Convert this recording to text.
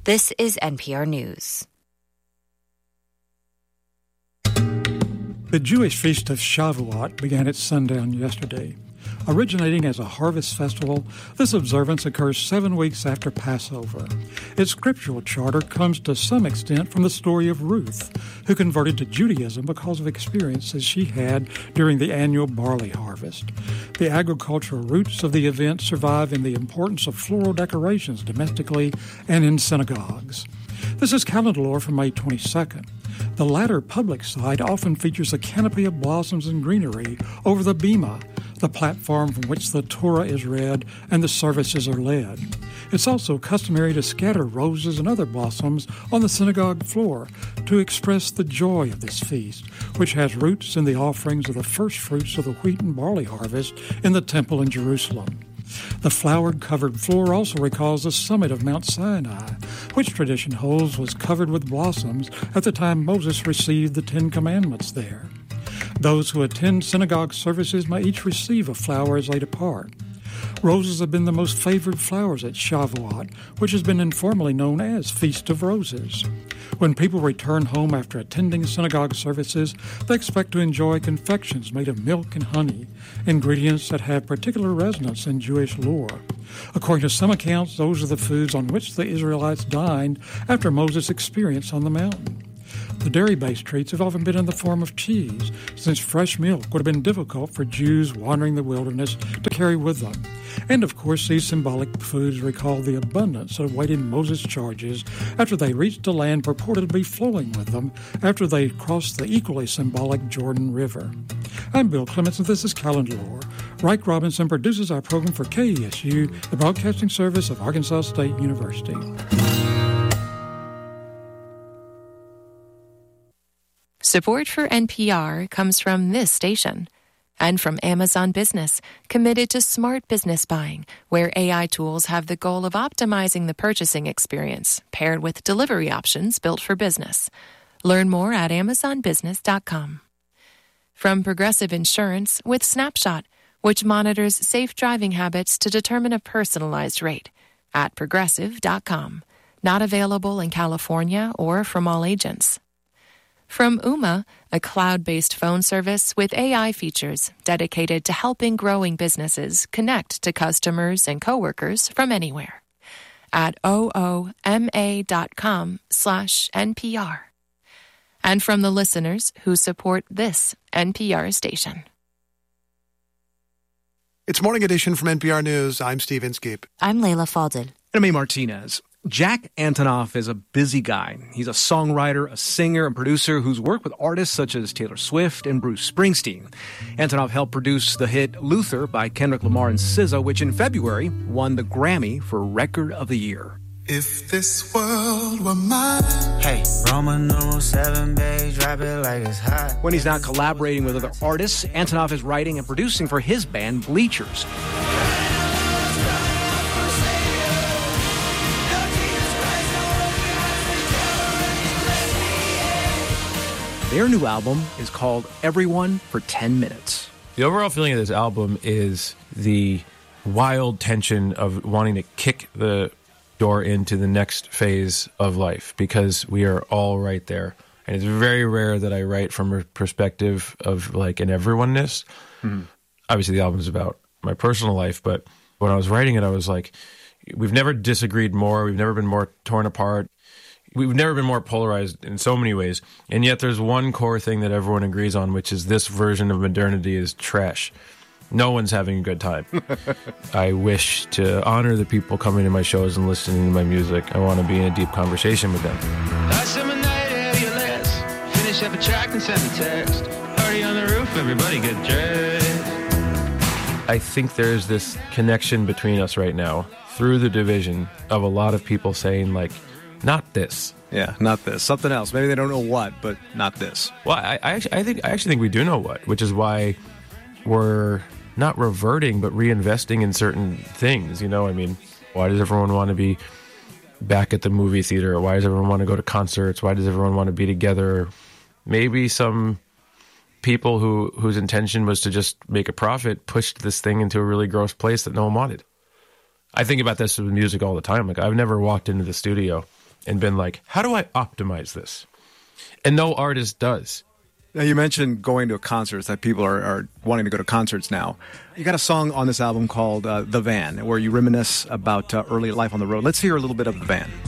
This is NPR News. The Jewish feast of Shavuot began at sundown yesterday. Originating as a harvest festival, this observance occurs 7 weeks after Passover. Its scriptural charter comes to some extent from the story of Ruth, who converted to Judaism because of experiences she had during the annual barley harvest. The agricultural roots of the event survive in the importance of floral decorations domestically and in synagogues. This is calendar lore for May 22nd. The latter public site often features a canopy of blossoms and greenery over the bima, the platform from which the Torah is read and the services are led. It's also customary to scatter roses and other blossoms on the synagogue floor to express the joy of this feast, which has roots in the offerings of the first fruits of the wheat and barley harvest in the temple in Jerusalem. The flowered-covered floor also recalls the summit of Mount Sinai, which tradition holds was covered with blossoms at the time Moses received the Ten Commandments there. Those who attend synagogue services may each receive a flower as they depart. Roses have been the most favored flowers at Shavuot, which has been informally known as Feast of Roses. When people return home after attending synagogue services, they expect to enjoy confections made of milk and honey, ingredients that have particular resonance in Jewish lore. According to some accounts, those are the foods on which the Israelites dined after Moses' experience on the mountain. The dairy-based treats have often been in the form of cheese, since fresh milk would have been difficult for Jews wandering the wilderness to carry with them. And of course, these symbolic foods recall the abundance that awaited Moses' charges after they reached a land purported to be flowing with them after they crossed the equally symbolic Jordan River. I'm Bill Clements, and this is Calendar Lore. Reich Robinson produces our program for KESU, the broadcasting service of Arkansas State University. Support for NPR comes from this station and from Amazon Business, committed to smart business buying, where AI tools have the goal of optimizing the purchasing experience, paired with delivery options built for business. Learn more at amazonbusiness.com. From Progressive Insurance with Snapshot, which monitors safe driving habits to determine a personalized rate, at progressive.com. Not available in California or from all agents. From Ooma, a cloud-based phone service with AI features dedicated to helping growing businesses connect to customers and coworkers from anywhere. At ooma.com/NPR. And from the listeners who support this NPR station. It's Morning Edition from NPR News. I'm Steve Inskeep. I'm Layla Fadel. And I'm Martinez. Jack Antonoff is a busy guy. He's a songwriter, a singer, and producer who's worked with artists such as Taylor Swift and Bruce Springsteen. Antonoff helped produce the hit Luther by Kendrick Lamar and SZA, which in February won the Grammy for Record of the Year. If this world were mine. Hey, Roman numeral 7, babe, drop it like it's hot. When he's not collaborating with other artists, Antonoff is writing and producing for his band Bleachers. Their new album is called Everyone for 10 Minutes. The overall feeling of this album is the wild tension of wanting to kick the door into the next phase of life, because we are all right there. And it's very rare that I write from a perspective of like an everyone-ness. Mm-hmm. Obviously, the album is about my personal life, but when I was writing it, I was like, we've never disagreed more. We've never been more torn apart. We've never been more polarized in so many ways. And yet there's one core thing that everyone agrees on, which is this version of modernity is trash. No one's having a good time. I wish to honor the people coming to my shows and listening to my music. I want to be in a deep conversation with them. Last summer night, LULS. Finish up a track and send a text. Party on the roof, everybody get dressed. I think there's this connection between us right now through the division of a lot of people saying, like, not this. Yeah, not this. Something else. Maybe they don't know what, but not this. Well, I actually think we do know what, which is why we're not reverting, but reinvesting in certain things. You know, I mean, why does everyone want to be back at the movie theater? Why does everyone want to go to concerts? Why does everyone want to be together? Maybe some people whose intention was to just make a profit pushed this thing into a really gross place that no one wanted. I think about this with music all the time. Like, I've never walked into the studio and been like, how do I optimize this? And no artist does. Now, you mentioned going to concerts, that people are wanting to go to concerts now. You got a song on this album called The Van, where you reminisce about early life on the road. Let's hear a little bit of The Van.